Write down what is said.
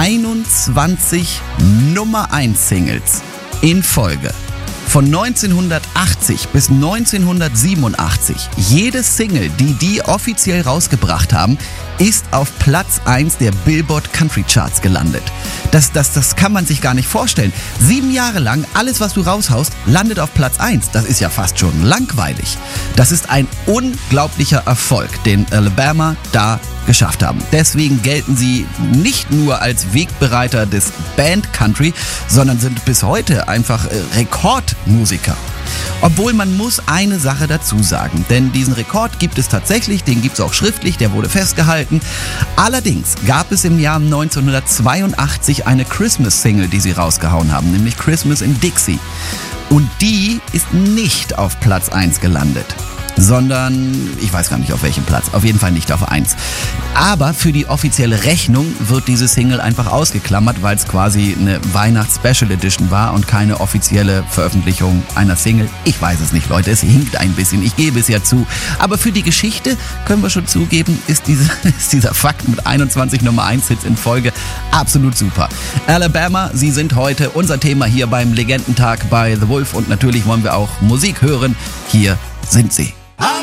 21 Nummer 1 Singles in Folge. Von 1980 bis 1987, jede Single, die offiziell rausgebracht haben, ist auf Platz 1 der Billboard Country Charts gelandet. Das kann man sich gar nicht vorstellen. 7 Jahre lang, alles was du raushaust, landet auf Platz 1. Das ist ja fast schon langweilig. Das ist ein unglaublicher Erfolg, den Alabama da geschafft haben. Deswegen gelten sie nicht nur als Wegbereiter des Band Country, sondern sind bis heute einfach Rekordmusiker. Obwohl man muss eine Sache dazu sagen, denn diesen Rekord gibt es tatsächlich, den gibt es auch schriftlich, der wurde festgehalten. Allerdings gab es im Jahr 1982 eine Christmas-Single, die sie rausgehauen haben, nämlich Christmas in Dixie. Und die ist nicht auf Platz 1 gelandet, sondern ich weiß gar nicht auf welchem Platz, auf jeden Fall nicht auf 1. Aber für die offizielle Rechnung wird diese Single einfach ausgeklammert, weil es quasi eine Weihnachts-Special Edition war und keine offizielle Veröffentlichung einer Single. Ich weiß es nicht, Leute, es hinkt ein bisschen, ich gebe es ja zu. Aber für die Geschichte können wir schon zugeben, ist dieser Fakt mit 21 Nummer 1 Hits in Folge absolut super. Alabama, sie sind heute unser Thema hier beim Legendentag bei The Wolf und natürlich wollen wir auch Musik hören. Hier sind sie.